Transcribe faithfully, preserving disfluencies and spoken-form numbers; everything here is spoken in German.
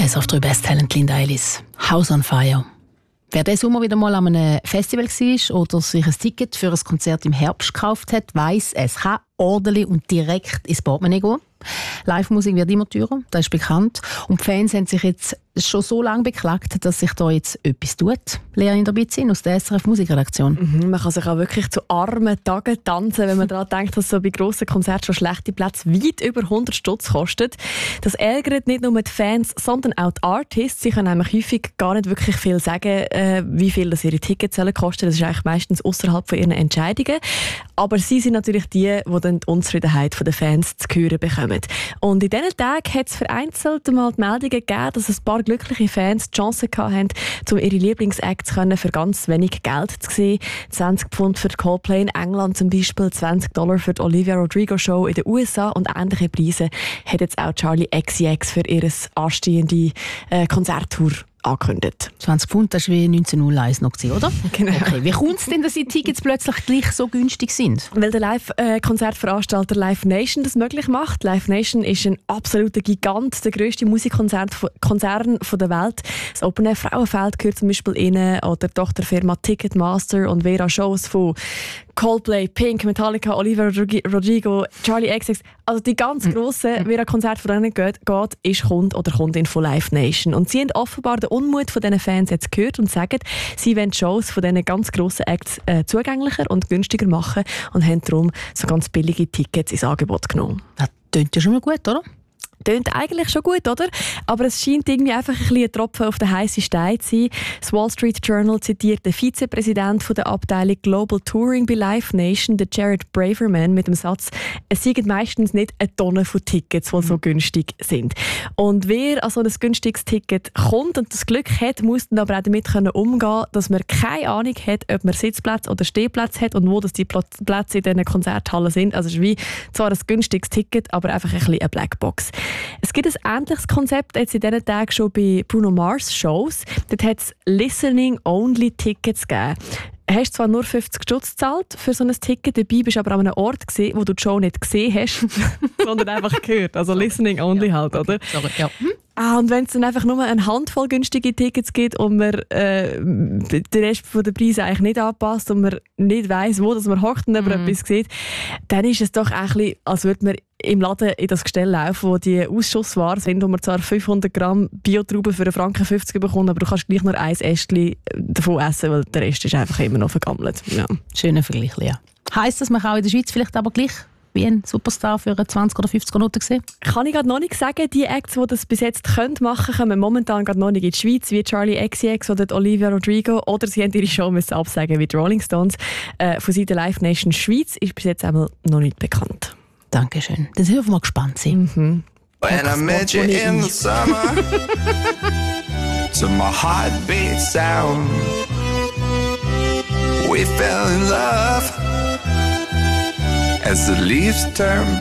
eins auf drei Best Talent Linda Ellis. House on Fire. Wer diesen Sommer wieder mal an einem Festival war oder sich ein Ticket für ein Konzert im Herbst gekauft hat, weiss, es kann ordentlich und direkt ins Portemonnaie gehen. Live-Musik wird immer teurer, das ist bekannt. Und die Fans haben sich jetzt schon so lange beklagt, dass sich da jetzt etwas tut. Lea Inderbizin aus der S R F Musikredaktion. Mhm, man kann sich auch wirklich zu armen Tagen tanzen, wenn man daran denkt, dass so bei grossen Konzerten schon schlechte Plätze weit über hundert Stutz kosten. Das ärgert nicht nur die Fans, sondern auch die Artists. Sie können nämlich häufig gar nicht wirklich viel sagen, äh, wie viel das ihre Tickets sollen kosten. Das ist eigentlich meistens außerhalb von ihren Entscheidungen. Aber sie sind natürlich die, die dann die Unzufriedenheit der Fans zu hören bekommen. Und in diesen Tagen hat es vereinzelt mal die Meldungen gegeben, dass ein paar glückliche Fans die Chance hatten, um ihre Lieblingsacts für ganz wenig Geld zu sehen. zwanzig Pfund für Coldplay in England zum Beispiel, zwanzig Dollar für die Olivia Rodrigo Show in den U S A und ähnliche Preise hat jetzt auch Charli X C X für ihre anstehende äh, Konzerttour angekündigt. zwanzig Pfund, das war wie neunzehnhunderteins noch, oder? Genau. Okay. Wie kommt es denn, dass die Tickets plötzlich gleich so günstig sind? Weil der Live-Konzertveranstalter Live Nation das möglich macht. Live Nation ist ein absoluter Gigant, der grösste Musikkonzern der Welt. Das Open Air Frauenfeld gehört zum Beispiel ihnen oder die Tochterfirma Ticketmaster und Vera Shows von Coldplay, Pink, Metallica, Olivia Rodrigo, Charli X C X. Also die ganz grossen, wie ein Konzert von denen geht, geht, ist Kunde oder Kundin von Live Nation. Und sie haben offenbar den Unmut von diesen Fans jetzt gehört und sagen, sie wollen Shows von diesen ganz grossen Acts äh, zugänglicher und günstiger machen und haben darum so ganz billige Tickets ins Angebot genommen. Das klingt ja schon mal gut, oder? Tönt eigentlich schon gut, oder? Aber es scheint irgendwie einfach ein bisschen ein Tropfen auf den heißen Stein zu sein. Das Wall Street Journal zitiert den Vizepräsident der Abteilung Global Touring bei Live Nation, den Jared Braverman, mit dem Satz, es seien meistens nicht eine Tonne von Tickets, die so günstig sind. Und wer an so ein günstiges Ticket kommt und das Glück hat, muss dann aber auch damit umgehen können, dass man keine Ahnung hat, ob man Sitzplätze oder Stehplätze hat und wo das die Plätze in diesen Konzerthallen sind. Also es ist wie zwar ein günstiges Ticket, aber einfach ein bisschen eine Blackbox. Es gibt ein ähnliches Konzept jetzt in diesen Tagen schon bei Bruno Mars Shows. Dort hat es Listening-Only-Tickets gegeben. Du hast zwar nur fünfzig Stutz gezahlt für so ein Ticket, dabei bist du aber an einem Ort gewesen, wo du die Show nicht gesehen hast, sondern einfach gehört. Also Listening Only halt, oder? Okay. Sorry, ja. Hm? Ah, und wenn es dann einfach nur eine Handvoll günstige Tickets gibt und man äh, den Rest der Preise eigentlich nicht anpasst und man nicht weiss, wo dass man hockt und über mm. etwas sieht, dann ist es doch ein bisschen, als würde man im Laden in das Gestell laufen, wo die Ausschussware sind, wo man zwar fünfhundert Gramm Biotrauben für einen Franken fünfzig bekommt, aber du kannst gleich nur ein Ästchen davon essen, weil der Rest ist einfach immer noch vergammelt. Ja. Schöner Vergleich, ja. Heisst das, man kann auch in der Schweiz vielleicht aber gleich wie ein Superstar für zwanzig oder fünfzig Minuten sehen? Kann ich gerade noch nicht sagen. Die Acts, die das bis jetzt können machen können, kommen momentan gerade noch nicht in die Schweiz, wie Charli X C X oder Olivia Rodrigo. Oder sie haben ihre Show müssen absagen, wie die Rolling Stones. Äh, von Seiten Live Nation Schweiz ist bis jetzt einmal noch nicht bekannt. Dankeschön. Das dürfen wir gespannt sein. Mhm. When I met you in the summer, to my heartbeat sound, we fell in love as the leaves turn